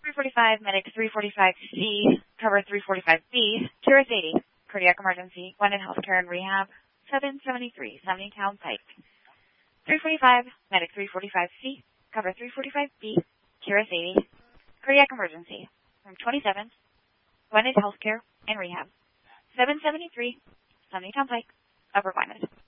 345, medic 345C, cover 345B, Curious 80, cardiac emergency, Gwinnett Healthcare and Rehab, 773, Town Pike. 345, medic 345C, cover 345B, Curious 80, cardiac emergency, room 27, Gwinnett Healthcare and Rehab, 773, Town Pike, Upper Gwinnett.